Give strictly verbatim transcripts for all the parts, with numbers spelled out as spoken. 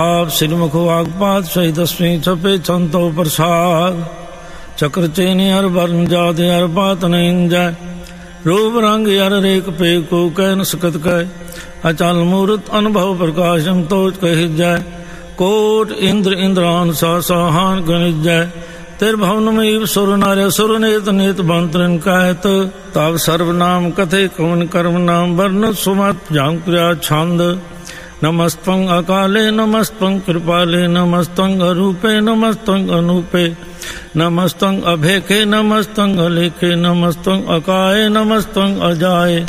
आप श्रीमुख वाग्पात सहितस्वी छपे छंतो प्रसाद चक्र चेनी हर वर्ण जाति हर बात नहीं जाय रूप रंग हर रेख पे को कह न सकत कह अचल मूर्त अनुभव प्रकाशम तोज कह जाय कोट इंद्र इंद्रान सा साहान गणित जाय तेर भवन में सुर नार्य सुर नेत नेत बंतरन कहत तब सर्वनाम कथे कवन कर्म नाम वर्ण सुमत जांग प्रिया छंद नमस्तं अकाले नमस्तं कृपाले नमस्तं अरूपे नमस्तं अनूपे नमस्तं अभेखे नमस्तं अलेखे नमस्तं अकाये नमस्तं अजाये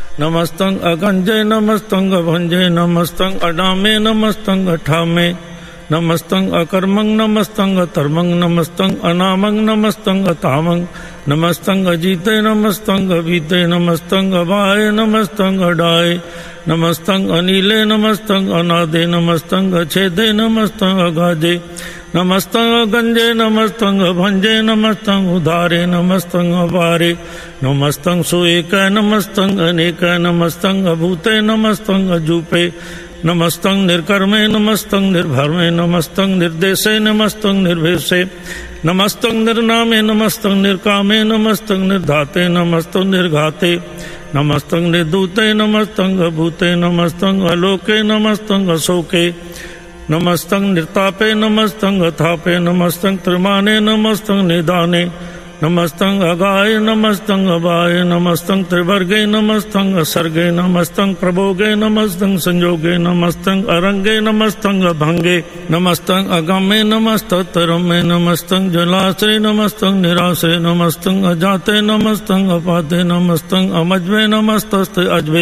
नमस्तं अगंजे नमस्तं अभंजे नमस्तं अडामे नमस्तं अठामे नमस्तं अकर्मं नमस्तं अतर्मं नमस्तं अनामं नमस्तं अतामं नमस्तं अजीते नमस्तं अभीते नमस्तं अवाये नमस्तं अडाये नमस्तं अनीले नमस्तं अनादे नमस्तं अछेदे नमस्तं अगाजे नमस्तं अगंजे नमस्तं अभंजे नमस्तं उदारे नमस्तं अपारे नमस्तं सुएक नमस्तं अनेक नमस्तं अभूते नमस्तं अजूपे नमस्तं निर्कर्मे नमस्तं निर्भर्मे नमस्तं निर्देशे नमस्तं निर्भेषे नमस्तं निर्नामे नमस्तं निर्कामे नमस्तं निर्धाते नमस्तं निर्घाते नमस्तं निर्दूते नमस्तं अभूते नमस्तं अलोके नमस्तं अशोके नमस्तं निर्तापे नमस्तं अथापे नमस्तं त्रिमाने नमस्तं निदाने नमस्तं अगाय नमस्तं अवाय नमस्तं त्रिवर्गे नमस्तं असर्गे नमस्तं प्रभोगे नमस्तं संयोगे नमस्तं अरंगे नमस्तं अभंगे नमस्तं अगम्ये नमस्तं तरम्ये नमस्तं जलाशय नमस्तं निराशे नमस्तं अजाते नमस्तं अपाते नमस्तं अमज्वे नमस्तस्ते अज्वे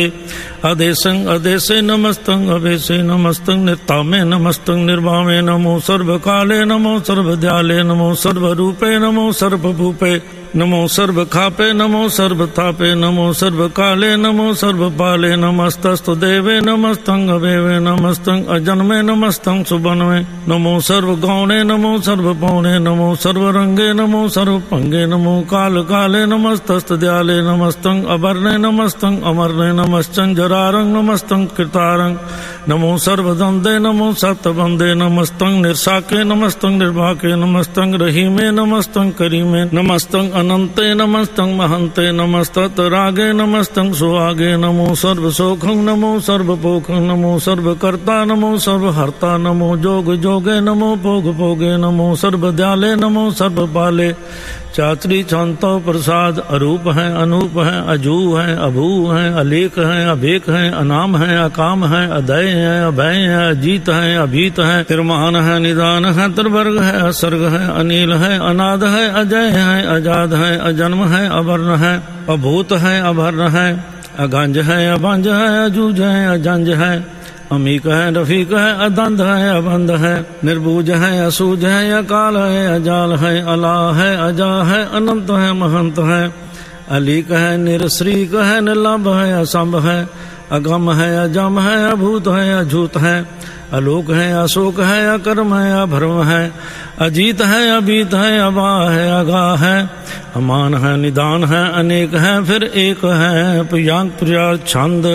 अदेशं अदेशे नमस्तं अवेशे नमस्तं निर्तामे नमस्तं निर्वामे नमो सर्वकाले नमो सर्वदयाले नमो सर्वरूपे नमो सर्वभूपे नमो सर्वखापे नमो सर्वतापे नमो सर्वकाले नमो सर्वपाले नमस्तस्तु देवे नमस्तं अवेवे नमस्तं अजन्मे नमस्तं सुबन्वे नमो सर्वगौणे नमो सर्वपौणे नमो सर्वरंगे नमो सर्वपंगे नमो काल काले नमस्तस्तु दयाले नमस्तं अवर्णे नमस्तं अमरणे नमस्तं जरारंग नमस्तं कृतारंग नमो सर्वदंदे नमो सप्तबंदे नमस्तं निर्साके नमस्तं निर्भाके नमस्तं रहीमे नमस्तं करीमे नमस्तं अनंते नमस्तं महंते नमस्तरागे नमस्तं सुहागे नमो सर्वसोखं नमो सर्वपोखं नमो सर्वकर्ता नमो सर्वहर्ता नमो जोग जोगे नमो भोग भोगे नमो सर्वदयाले नमो सर्वपाले चात्री छंतो प्रसाद अरूप है अनूप है अजू है अभू है अलेख है अभेक है अनाम है अकाम है अदय है अभय है अजीत है अभीत है तिरमान है निदान है त्रिवर्ग है असर्ग है अनिल है अनाद है अजय है अजाद है अजन्म है अवर्ण है अभूत है अभर्ण है अगंज है अभंज है अजूज है अजंज है अमीक है रफीक है अदंध है अबंध है निर्बूज है असूज है अकाल है अजाल है अला है अजा है अनंत है महंत है अलीक है निरश्रीक है निर्लभ है असंभ है अगम है अजम है अभूत है अझूत है अलोक है अशोक है अकर्म है अभर्म है अजीत है अभीत है अबा है अगा है अमान है निदान है अनेक है फिर एक है प्रियांक प्रिया छंद